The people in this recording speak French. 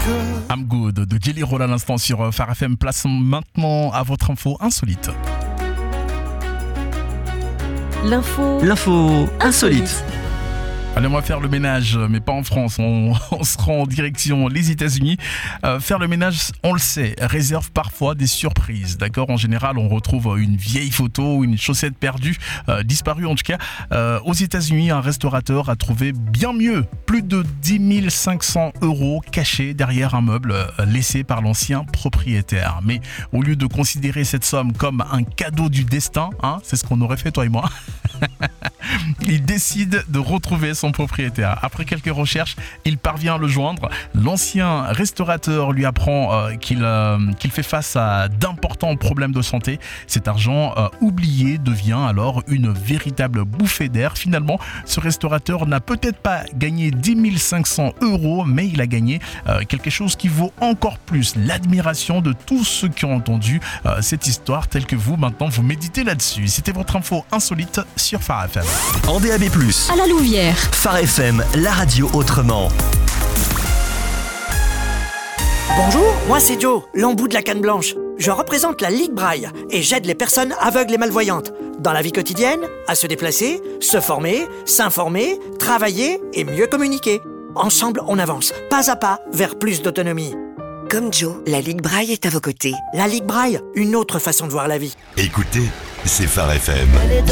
I'm Good de Jelly Roll à l'instant sur Phare FM. Place maintenant à votre info insolite. L'info insolite. Allez, on va faire le ménage, mais pas en France. On se rend en direction les États-Unis. Faire le ménage, on le sait, réserve parfois des surprises. D'accord ? En général, on retrouve une vieille photo, une chaussette perdue, disparue en tout cas. Aux États-Unis, un restaurateur a trouvé bien mieux. Plus de 10 500 € cachés derrière un meuble laissé par l'ancien propriétaire. Mais au lieu de considérer cette somme comme un cadeau du destin, c'est ce qu'on aurait fait toi et moi, il décide de retrouver son propriétaire. Après quelques recherches, il parvient à le joindre. L'ancien restaurateur lui apprend qu'il fait face à d'importants problèmes de santé. Cet argent oublié devient alors une véritable bouffée d'air. Finalement, ce restaurateur n'a peut-être pas gagné 10 500 €, mais il a gagné quelque chose qui vaut encore plus l'admiration de tous ceux qui ont entendu cette histoire telle que vous. Maintenant, vous méditez là-dessus. C'était votre info insolite sur Phare FM. En DAB+, à la Louvière. Phare FM, la radio autrement. Bonjour, moi c'est Joe, l'embout de la canne blanche. Je représente la Ligue Braille et j'aide les personnes aveugles et malvoyantes dans la vie quotidienne, à se déplacer, se former, s'informer, travailler et mieux communiquer. Ensemble, on avance, pas à pas, vers plus d'autonomie. Comme Joe, la Ligue Braille est à vos côtés. La Ligue Braille, une autre façon de voir la vie. Écoutez, c'est Phare FM.